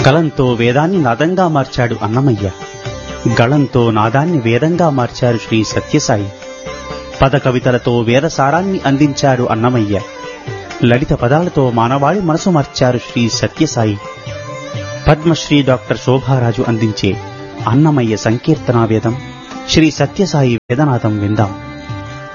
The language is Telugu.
కలంతో వేదాన్ని నాదంగా మార్చాడు అన్నమయ్య. గళంతో నాదాన్ని వేదంగా మార్చారు శ్రీ సత్యసాయి. పద కవితలతో వేదసారాన్ని అందించాడు అన్నమయ్య. లలిత పదాలతో మానవాళి మనసు మార్చారు శ్రీ సత్యసాయి. పద్మశ్రీ డాక్టర్ శోభారాజు అందించే అన్నమయ్య సంకీర్తనా వేదం, శ్రీ సత్యసాయి వేదనాదం విందాం.